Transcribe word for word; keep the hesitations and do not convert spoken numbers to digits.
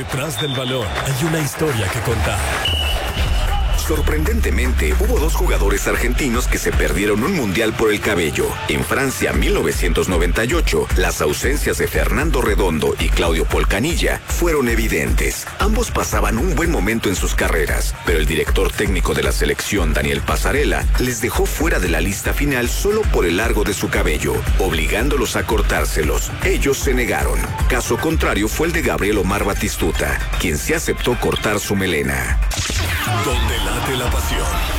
Detrás del balón hay una historia que contar. Sorprendentemente, hubo dos jugadores argentinos que se perdieron un mundial por el cabello. En Francia, mil novecientos noventa y ocho, las ausencias de Fernando Redondo y Claudio Polcanilla fueron evidentes. Ambos pasaban un buen momento en sus carreras, pero el director técnico de la selección, Daniel Passarella, les dejó fuera de la lista final solo por el largo de su cabello, obligándolos a cortárselos. Ellos se negaron. Caso contrario fue el de Gabriel Omar Batistuta, quien se aceptó cortar su melena. Donde late la pasión.